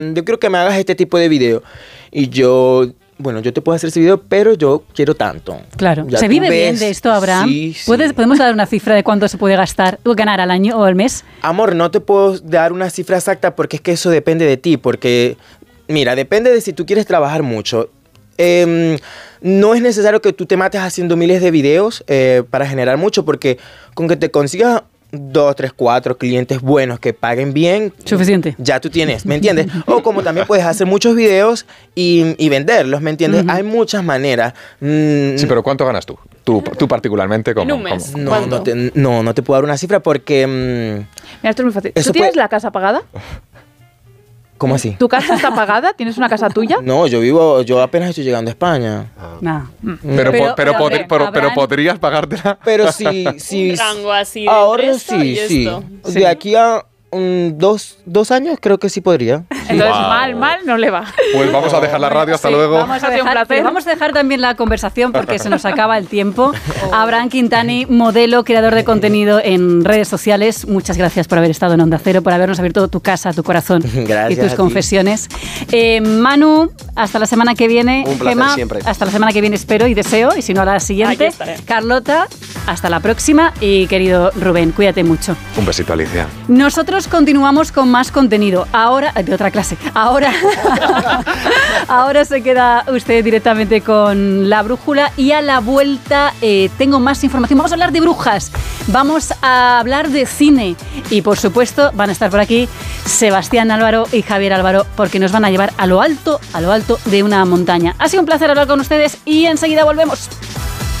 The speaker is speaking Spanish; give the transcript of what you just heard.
yo quiero que me hagas este tipo de video. Y yo, bueno, yo te puedo hacer ese video, pero yo quiero tanto. Claro. Ya ¿Se tú vive ves, bien de esto, Abraham? Sí. ¿Podemos dar una cifra de cuánto se puede ganar al año o al mes? Amor, no te puedo dar una cifra exacta porque es que eso depende de ti. Porque, mira, depende de si tú quieres trabajar mucho. No es necesario que tú te mates haciendo miles de videos para generar mucho, porque con que te consigas 2, 3, 4 clientes buenos que paguen bien, suficiente. Ya tú tienes, ¿me entiendes? O como también puedes hacer muchos videos y venderlos, ¿me entiendes? Hay muchas maneras. Sí, pero ¿cuánto ganas tú? Tú particularmente, ¿cómo? En un mes. No te puedo dar una cifra porque... Mira, esto es muy fácil. ¿Tú tienes la casa pagada? ¿Cómo así? ¿Tu casa está pagada? ¿Tienes una casa tuya? No, yo apenas estoy llegando a España. Pero podrías pagártela. Pero sí. Un rango así de ahora empresa y sí. esto. De aquí a 2 años creo que sí podría. Entonces, mal no le va. Pues vamos a dejar la radio, hasta luego. Vamos a dejar también la conversación porque se nos acaba el tiempo. Abraham Quintani, modelo, creador de contenido en redes sociales. Muchas gracias por haber estado en Onda Cero, por habernos abierto tu casa, tu corazón y tus confesiones. Manu, hasta la semana que viene. Un placer siempre. Hasta la semana que viene espero y deseo, y si no a la siguiente. Carlota, hasta la próxima. Y querido Rubén, cuídate mucho. Un besito, Alicia. Nosotros continuamos con más contenido. Ahora, de otra clase. Ahora se queda usted directamente con La Brújula y a la vuelta tengo más información. Vamos a hablar de brujas, vamos a hablar de cine y por supuesto van a estar por aquí Sebastián Álvaro y Javier Álvaro porque nos van a llevar a lo alto de una montaña. Ha sido un placer hablar con ustedes y enseguida volvemos.